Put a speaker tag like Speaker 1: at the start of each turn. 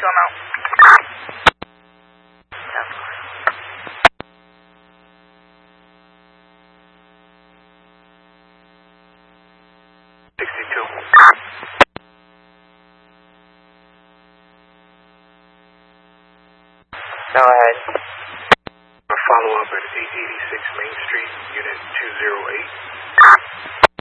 Speaker 1: come out.
Speaker 2: Go ahead.
Speaker 3: Follow up at 886 Main Street, Unit 208.